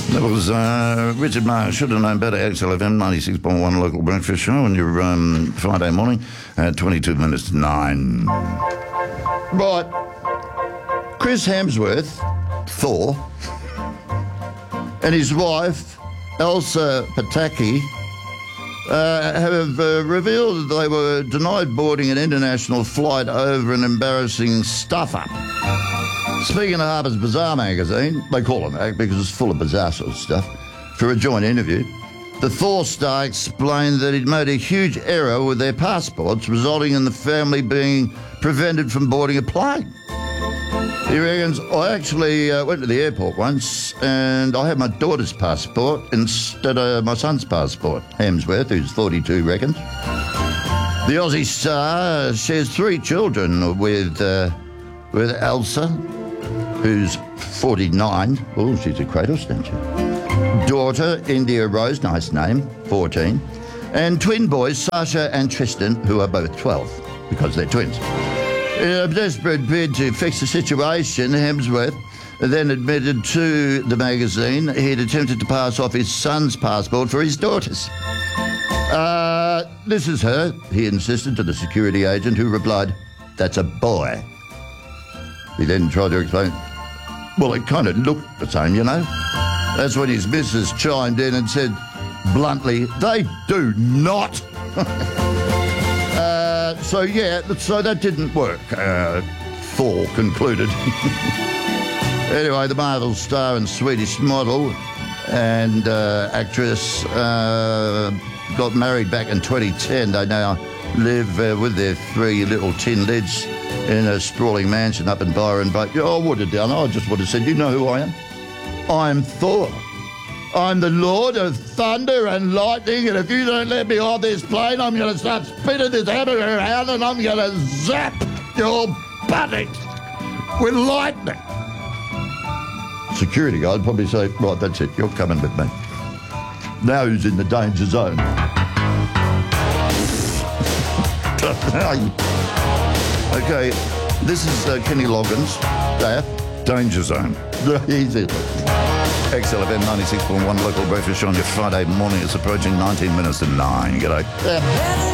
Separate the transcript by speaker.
Speaker 1: That was Richard Marr. Should have known better. XLFM 96.1 local breakfast show on your Friday morning at 22 minutes to 9. Right. Chris Hemsworth, Thor, and his wife, Elsa Pataki, have revealed that they were denied boarding an international flight over an embarrassing stuff-up. Speaking of Harper's Bazaar magazine, they call it that because it's full of bizarre sort of stuff, for a joint interview, the Thor star explained that he'd made a huge error with their passports, resulting in the family being prevented from boarding a plane. He reckons, I actually went to the airport once and I had my daughter's passport instead of my son's passport. Hemsworth, who's 42, reckons. The Aussie star shares 3 children with Elsa, who's 49. Oh, she's a Kratos, isn't she? Daughter, India Rose, nice name, 14. And twin boys, Sasha and Tristan, who are both 12, because they're twins. In a desperate bid to fix the situation, Hemsworth then admitted to the magazine he'd attempted to pass off his son's passport for his daughter's. This is her, he insisted to the security agent, who replied, "That's a boy." He then tried to explain, well, it kind of looked the same, you know. That's when his missus chimed in and said bluntly, "They do not." So that didn't work, Thor concluded. Anyway, the Marvel star and Swedish model and actress got married back in 2010. They now live with their 3 little tin lids in a sprawling mansion up in Byron. But I would have done. I just would have said, you know who I am? I'm Thor. I'm the Lord of thunder and lightning, and if you don't let me off this plane, I'm going to start spinning this hammer around and I'm going to zap your buttocks with lightning. Security guard would probably say, right, that's it, you're coming with me. Now who's in the danger zone? Okay, this is Kenny Loggins. Danger zone. Easy. XLFM 96.1 local breakfast show on your Friday morning. It's approaching 19 minutes to 9. G'day.